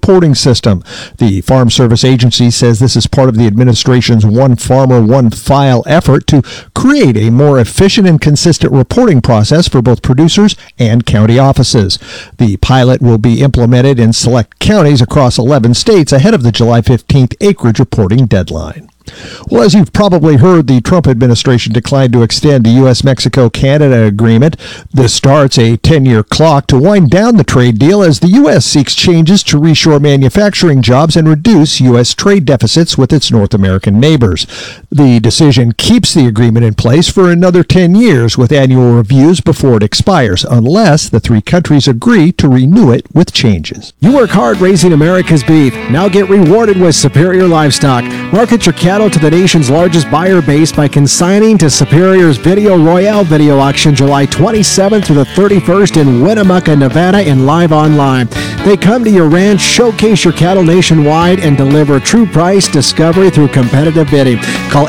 reporting system. The Farm Service Agency says this is part of the administration's One Farmer, One File effort to create a more efficient and consistent reporting process for both producers and county offices. The pilot will be implemented in select counties across 11 states ahead of the July 15th acreage reporting deadline. Well, as you've probably heard, the Trump administration declined to extend the U.S.-Mexico-Canada agreement. This starts a 10-year clock to wind down the trade deal as the U.S. seeks changes to reshore manufacturing jobs and reduce U.S. trade deficits with its North American neighbors. The decision keeps the agreement in place for another 10 years with annual reviews before it expires, unless the three countries agree to renew it with changes. You work hard raising America's beef. Now get rewarded with Superior Livestock. Market your cattle to the nation's largest buyer base by consigning to Superior's Video Royale video auction July 27th through the 31st in Winnemucca, Nevada, and live online. They come to your ranch, showcase your cattle nationwide, and deliver true price discovery through competitive bidding. Call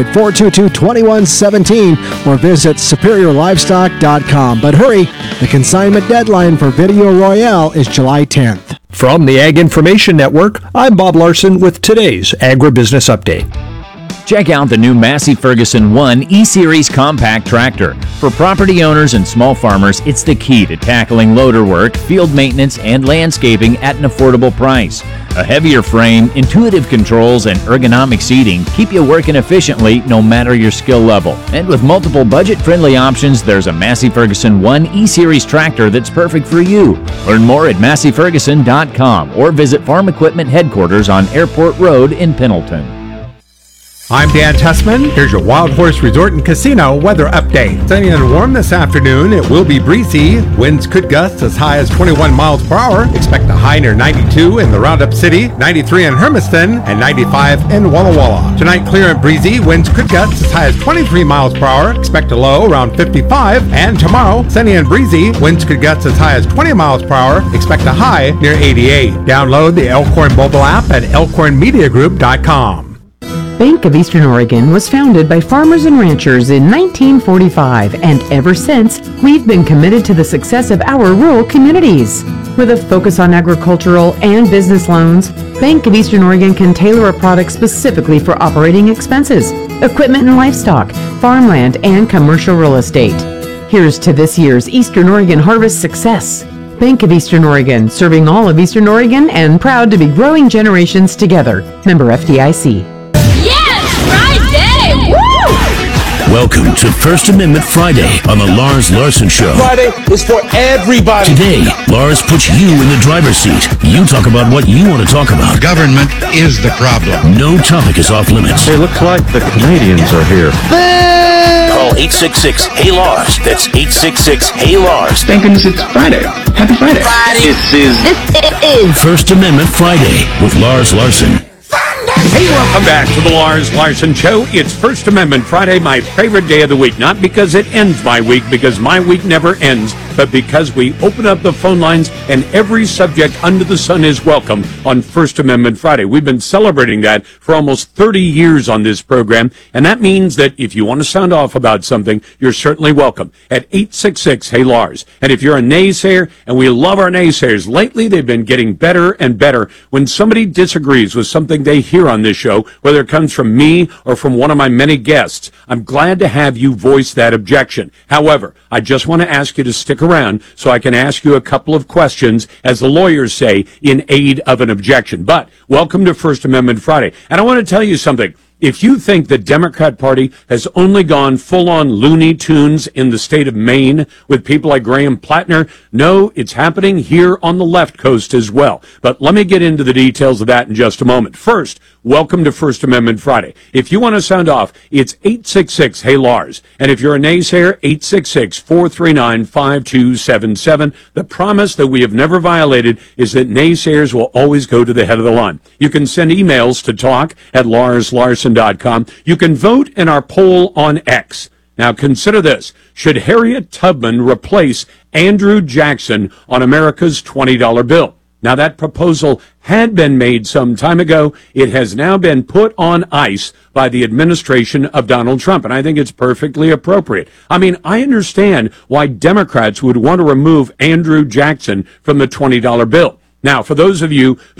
800-422-2117 or visit superiorlivestock.com. But hurry, the consignment deadline for Video Royale is July 10th. From the Ag Information Network, I'm Bob Larson with today's Agribusiness Update. Check out the new Massey Ferguson 1 E-Series compact tractor. For property owners and small farmers, it's the key to tackling loader work, field maintenance, and landscaping at an affordable price. A heavier frame, intuitive controls, and ergonomic seating keep you working efficiently no matter your skill level. And with multiple budget-friendly options, there's a Massey Ferguson 1 E-Series tractor that's perfect for you. Learn more at masseyferguson.com or visit Farm Equipment Headquarters on Airport Road in Pendleton. I'm Dan Tessman. Here's your Wild Horse Resort and Casino weather update. Sunny and warm this afternoon. It will be breezy. Winds could gust as high as 21 miles per hour. Expect a high near 92 in the Roundup City, 93 in Hermiston, and 95 in Walla Walla. Tonight, clear and breezy. Winds could gust as high as 23 miles per hour. Expect a low around 55. And tomorrow, sunny and breezy. Winds could gust as high as 20 miles per hour. Expect a high near 88. Download the Elkhorn mobile app at elkhornmediagroup.com. Bank of Eastern Oregon was founded by farmers and ranchers in 1945, and ever since, we've been committed to the success of our rural communities. With a focus on agricultural and business loans, Bank of Eastern Oregon can tailor a product specifically for operating expenses, equipment and livestock, farmland, and commercial real estate. Here's to this year's Eastern Oregon harvest success. Bank of Eastern Oregon, serving all of Eastern Oregon and proud to be growing generations together. Member FDIC. Welcome to First Amendment Friday on the Lars Larson Show. Friday is for everybody. Today, Lars puts you in the driver's seat. You talk about what you want to talk about. Government is the problem. No topic is off limits. It looks like the Canadians are here. Call 866-HEY-LARS. That's 866-HEY-LARS. Thank goodness it's Friday. Happy Friday. This is First Amendment Friday with Lars Larson. Hey, welcome back to the Lars Larson Show. It's First Amendment Friday, my favorite day of the week. Not because it ends my week, because my week never ends, but because we open up the phone lines and every subject under the sun is welcome on First Amendment Friday. We've been celebrating that for almost 30 years on this program, and that means that if you want to sound off about something, you're certainly welcome at 866-HEY-LARS. And if you're a naysayer, and we love our naysayers, lately they've been getting better and better. When somebody disagrees with something they hear on this show, whether it comes from me or from one of my many guests, I'm glad to have you voice that objection. However, I just want to ask you to stick around so I can ask you a couple of questions, as the lawyers say, in aid of an objection. But welcome to First Amendment Friday. And I want to tell you something. If you think the Democrat Party has only gone full-on Looney Tunes in the state of Maine with people like Graham Plattner, no, it's happening here on the left coast as well. But let me get into the details of that in just a moment. First, welcome to First Amendment Friday. If you want to sound off, it's 866-HEY-LARS. And if you're a naysayer, 866-439-5277. The promise that we have never violated is that naysayers will always go to the head of the line. You can send emails to talk@LarsLarson.com. You can vote in our poll on X. Now consider this. Should Harriet Tubman replace Andrew Jackson on America's $20 bill? Now that proposal had been made some time ago. It has now been put on ice by the administration of Donald Trump, and I think it's perfectly appropriate. I mean, I understand why Democrats would want to remove Andrew Jackson from the $20 bill. Now, for those of you